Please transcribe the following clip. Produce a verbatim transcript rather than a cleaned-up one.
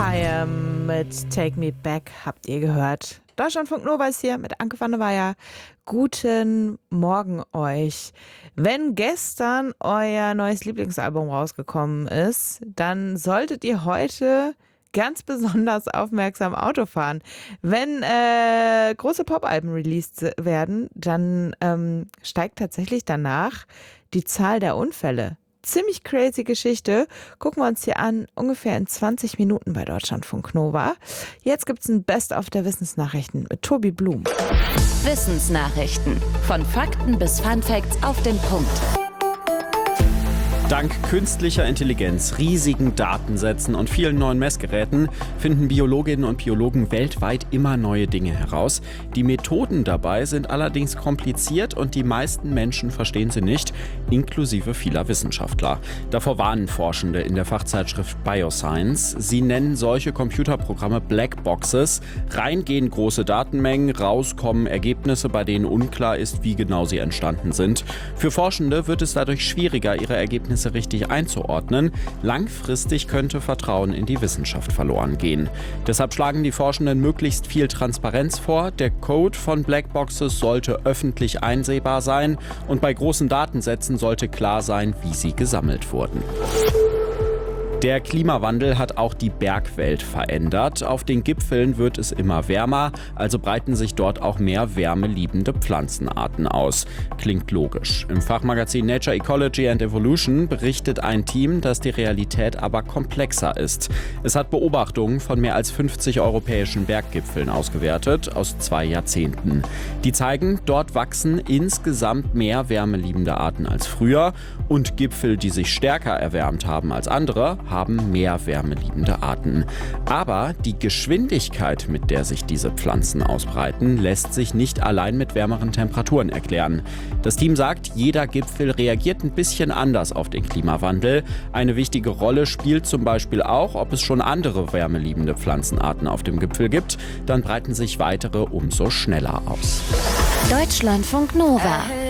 Hayam mit Take Me Back habt ihr gehört. Deutschlandfunk Nova ist hier mit Anke van der Weyer. Guten Morgen euch. Wenn gestern euer neues Lieblingsalbum rausgekommen ist, dann solltet ihr heute ganz besonders aufmerksam Auto fahren. Wenn äh, große Pop-Alben released werden, dann ähm, steigt tatsächlich danach die Zahl der Unfälle. Ziemlich crazy Geschichte. Gucken wir uns hier an, ungefähr in zwanzig Minuten bei Deutschlandfunk Nova. Jetzt gibt es ein Best-of der Wissensnachrichten mit Tobi Blum. Wissensnachrichten. Von Fakten bis Funfacts auf den Punkt. Dank künstlicher Intelligenz, riesigen Datensätzen und vielen neuen Messgeräten finden Biologinnen und Biologen weltweit immer neue Dinge heraus. Die Methoden dabei sind allerdings kompliziert und die meisten Menschen verstehen sie nicht, inklusive vieler Wissenschaftler. Davor warnen Forschende in der Fachzeitschrift Bioscience. Sie nennen solche Computerprogramme Blackboxes. Rein gehen große Datenmengen, raus kommen Ergebnisse, bei denen unklar ist, wie genau sie entstanden sind. Für Forschende wird es dadurch schwieriger, ihre Ergebnisse richtig einzuordnen. Langfristig könnte Vertrauen in die Wissenschaft verloren gehen. Deshalb schlagen die Forschenden möglichst viel Transparenz vor. Der Code von Blackboxes sollte öffentlich einsehbar sein und bei großen Datensätzen sollte klar sein, wie sie gesammelt wurden. Der Klimawandel hat auch die Bergwelt verändert. Auf den Gipfeln wird es immer wärmer, also breiten sich dort auch mehr wärmeliebende Pflanzenarten aus. Klingt logisch. Im Fachmagazin Nature Ecology and Evolution berichtet ein Team, dass die Realität aber komplexer ist. Es hat Beobachtungen von mehr als fünfzig europäischen Berggipfeln ausgewertet, aus zwei Jahrzehnten. Die zeigen, dort wachsen insgesamt mehr wärmeliebende Arten als früher und Gipfel, die sich stärker erwärmt haben als andere, haben mehr wärmeliebende Arten. Aber die Geschwindigkeit, mit der sich diese Pflanzen ausbreiten, lässt sich nicht allein mit wärmeren Temperaturen erklären. Das Team sagt, jeder Gipfel reagiert ein bisschen anders auf den Klimawandel. Eine wichtige Rolle spielt zum Beispiel auch, ob es schon andere wärmeliebende Pflanzenarten auf dem Gipfel gibt. Dann breiten sich weitere umso schneller aus. Deutschlandfunk Nova.